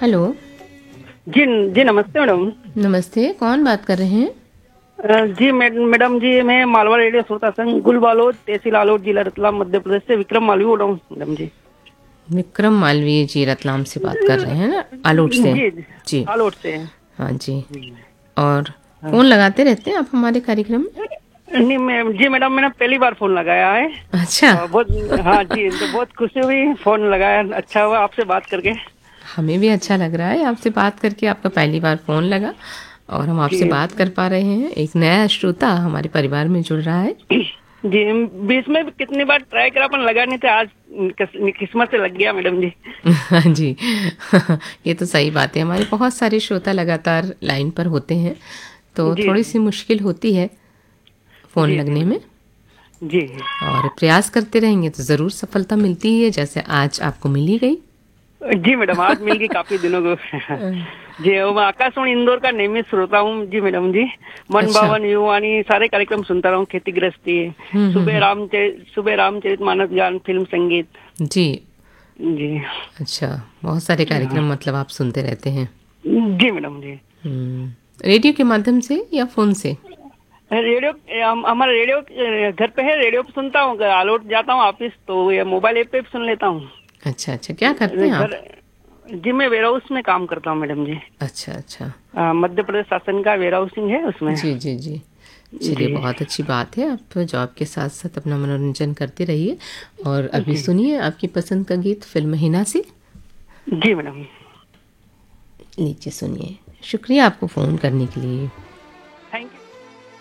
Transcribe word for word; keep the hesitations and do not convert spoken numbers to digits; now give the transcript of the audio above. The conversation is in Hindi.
हेलो। जी जी नमस्ते मैडम। नमस्ते, कौन बात कर रहे हैं? अ, जी मैड- मैडम जी, मैं मालवा रेडियो श्रोता संघ गुल बालोद तहसील आलोट जिला रतलाम मध्य प्रदेश से विक्रम मालवी बोल रहा हूँ मैडम जी। विक्रम मालवीय जी रतलाम से बात कर रहे हैं ना, आलोट से? जी जी, जी। आलोट से। हाँ जी। जी। और हाँ। फ़ोन लगाते रहते हैं आप हमारे कार्यक्रम में? नहीं मैम जी, मैडम मैंने पहली बार फोन लगाया है। अच्छा। और बहुत, हाँ जी, तो बहुत खुशी हुई फोन लगाया, अच्छा हुआ आपसे बात करके। हमें भी अच्छा लग रहा है आपसे बात करके, आपका पहली बार फ़ोन लगा और हम आपसे जी बात कर पा रहे हैं। एक नया श्रोता हमारे परिवार में जुड़ रहा है। जी, बीच में भी कितनी बार ट्राई करा पर लगा नहीं था, आज किस- किस्मत से लग गया मैडम जी। हाँ जी। ये तो सही बात है, हमारे बहुत सारे श्रोता लगातार लाइन पर होते हैं, तो जी थोड़ी जी सी मुश्किल होती है फ़ोन जी जी लगने में। मैडम। जी और प्रयास करते रहेंगे तो ज़रूर सफलता मिलती ही है, जैसे आज आपको मिली गई। जी मैडम, आज मिल गई काफी दिनों को। जी, वो मैं आकाशवाणी इंदौर का नियमित श्रोता हूँ जी मैडम जी। मन अच्छा। भावन युवानी सारे कार्यक्रम सुनता रहा हूँ, खेती गृहस्थी, हुँ, हुँ, सुबह हुँ। रामचरित सुबह रामचरित मानस गान, फिल्म संगीत। जी। जी। अच्छा, बहुत सारे हाँ। कार्यक्रम मतलब आप सुनते रहते हैं। जी मैडम जी। हुँ। रेडियो के माध्यम से या फ़ोन से? रेडियो, हम- हमारा रेडियो अ, घर पे है, रेडियो पे सुनता हूँ, आलोट जाता हूँ ऑफिस तो ये मोबाइल ऐप पे भी सुन लेता हूँ। अच्छा, अच्छा, क्या करते हैं आप? घर, जी मैं वेयर हाउस में काम करता हूँ मैडम जी। अच्छा, अच्छा। अ, मध्य प्रदेश शासन का वेयर हाउसिंग है उसमें। जी, जी, जी। चलिए, जी बहुत अच्छी बात है, आप जॉब के साथ-साथ अपना मनोरंजन करते रहिए। और अभी जी सुनिए आपकी पसंद का गीत फ़िल्म हिना से। जी मैडम। लीजिए सुनिए। शुक्रिया आपको फ़ोन करने के लिए।